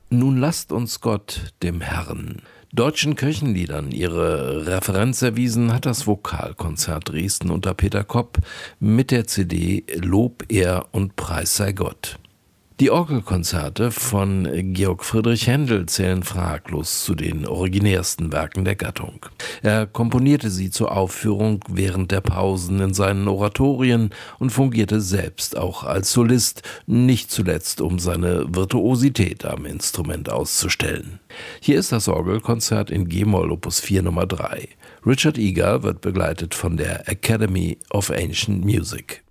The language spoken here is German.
Nun lasst uns Gott, dem Herrn. Deutschen Kirchenliedern ihre Referenz erwiesen hat das Vokalkonzert Dresden unter Peter Kopp mit der CD Lob, Ehr und Preis sei Gott. Die Orgelkonzerte von Georg Friedrich Händel zählen fraglos zu den originärsten Werken der Gattung. Er komponierte sie zur Aufführung während der Pausen in seinen Oratorien und fungierte selbst auch als Solist, nicht zuletzt um seine Virtuosität am Instrument auszustellen. Hier ist das Orgelkonzert in G-Moll Opus 4 Nummer 3. Richard Egar wird begleitet von der Academy of Ancient Music.